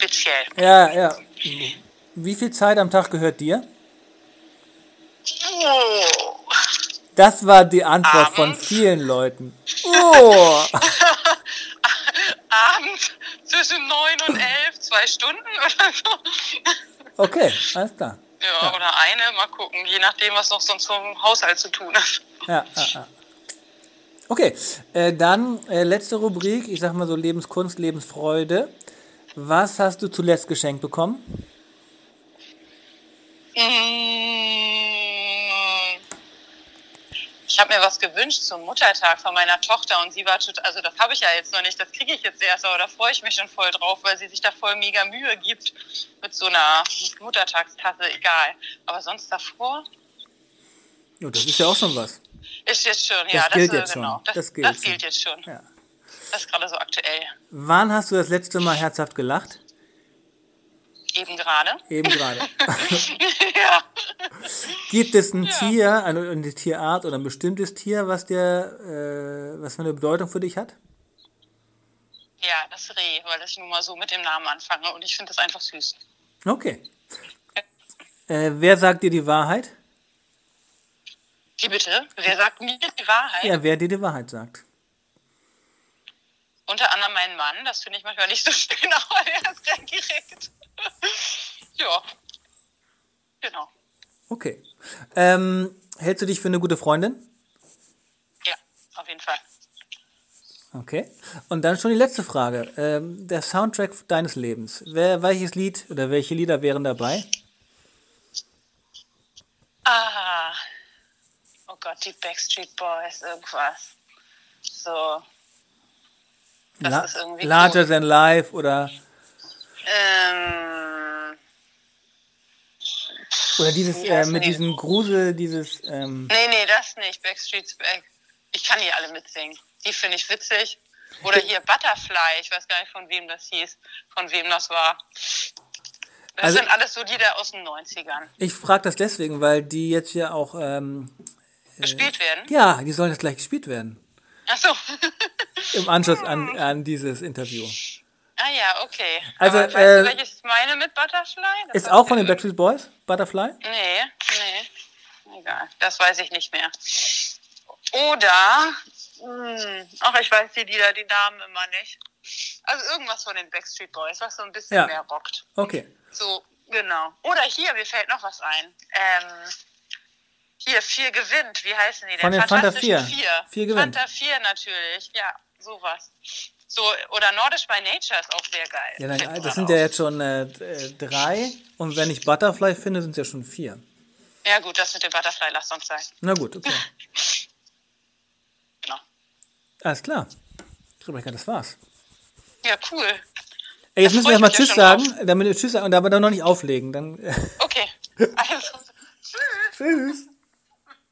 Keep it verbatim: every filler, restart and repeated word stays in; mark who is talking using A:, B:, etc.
A: offiziell.
B: Ja, ja. Wie viel Zeit am Tag gehört dir?
A: Oh.
B: Das war die Antwort von
A: Abends.
B: vielen Leuten. Oh!
A: Abends zwischen neun und elf, zwei Stunden oder so.
B: Okay, alles klar.
A: Ja, ja, oder eine, mal gucken, je nachdem, was noch sonst zum Haushalt zu tun ist.
B: Ja, ja, ja. Okay, äh, dann äh, letzte Rubrik, ich sag mal so Lebenskunst, Lebensfreude. Was hast du zuletzt geschenkt bekommen?
A: Ich habe mir was gewünscht zum Muttertag von meiner Tochter und sie war total, also das habe ich ja jetzt noch nicht, das kriege ich jetzt erst, aber da freue ich mich schon voll drauf, weil sie sich da voll mega Mühe gibt mit so einer Muttertagstasse, egal. Aber sonst davor?
B: Oh, das ist ja auch schon was.
A: Ist jetzt schon,
B: das
A: ja.
B: Gilt
A: das
B: jetzt
A: genau.
B: schon.
A: Das,
B: das gilt,
A: das gilt jetzt schon.
B: Ja.
A: Das ist gerade so aktuell.
B: Wann hast du das letzte Mal herzhaft gelacht?
A: Eben gerade.
B: Eben gerade.
A: Ja.
B: Gibt es ein
A: ja.
B: Tier, eine, eine Tierart oder ein bestimmtes Tier, was dir, äh, was für eine Bedeutung für dich hat?
A: Ja, das Reh, weil ich nun mal so mit dem Namen anfange und ich finde das einfach süß.
B: Okay. Äh, wer sagt dir die Wahrheit?
A: Wie bitte? Wer sagt mir die Wahrheit?
B: Ja, wer dir die Wahrheit sagt.
A: Unter anderem mein Mann, das finde ich manchmal nicht so schön, aber er ist gleich direkt. Ja, genau.
B: Okay. Ähm, hältst du dich für eine gute Freundin?
A: Ja, auf jeden Fall.
B: Okay. Und dann schon die letzte Frage. Ähm, der Soundtrack deines Lebens. Wer, welches Lied oder welche Lieder wären dabei?
A: Ah, oh Gott, die Backstreet Boys, irgendwas. So. Das
B: La-
A: ist irgendwie
B: Larger
A: cool.
B: Than Life oder...
A: Ähm,
B: Oder dieses,
A: wie
B: äh,
A: heißen
B: mit
A: die?
B: diesem Grusel, dieses... Ähm,
A: nee, nee, das nicht. Backstreet's Back. Ich kann die alle mitsingen. Die finde ich witzig. Oder hier Butterfly. Ich weiß gar nicht, von wem das hieß. Von wem das war. Das
B: Also-
A: sind alles so Lieder aus den neunzigern.
B: ich frage das deswegen, weil die jetzt ja auch... Ähm,
A: Gespielt werden?
B: ja, die sollen jetzt gleich gespielt werden.
A: Ach so.
B: Im Anschluss an, an dieses Interview.
A: Ah ja, okay.
B: Also,
A: Aber weißt
B: äh,
A: du, welches ich meine mit Butterfly? Das
B: Ist
A: weiß
B: auch
A: ich
B: von den
A: nicht.
B: Backstreet Boys? Butterfly?
A: Nee, nee. Egal, das weiß ich nicht mehr. Oder, mh, ach, ich weiß die Lieder, die Namen immer nicht. Also irgendwas von den Backstreet Boys, was so ein bisschen
B: Ja.
A: mehr rockt.
B: Okay.
A: So, genau. Oder hier, mir fällt noch was ein. Ähm, hier, vier gewinnt, wie heißen die denn?
B: Von den Fanta
A: Fantastischen
B: vier.
A: vier.
B: Vier gewinnt.
A: Fanta vier natürlich, ja, sowas. So, oder Nordisch by Nature ist auch sehr geil.
B: Ja,
A: Fällt
B: dann,
A: mir
B: das
A: gerade
B: sind
A: auf.
B: ja jetzt schon äh, äh, drei. Und wenn ich Butterfly finde, sind es ja schon vier.
A: Ja gut, das mit dem Butterfly lasst uns sein.
B: Na gut, okay.
A: Genau.
B: Alles klar. Rebecca, das war's.
A: Ja, cool.
B: Ey, jetzt
A: Da
B: müssen
A: freu
B: wir
A: ich
B: mal
A: mich ja
B: Tschüss
A: schon
B: sagen, damit wir Tschüss sagen und aber dann noch nicht auflegen. Dann, äh,
A: Okay. Also, tschüss.
B: Tschüss.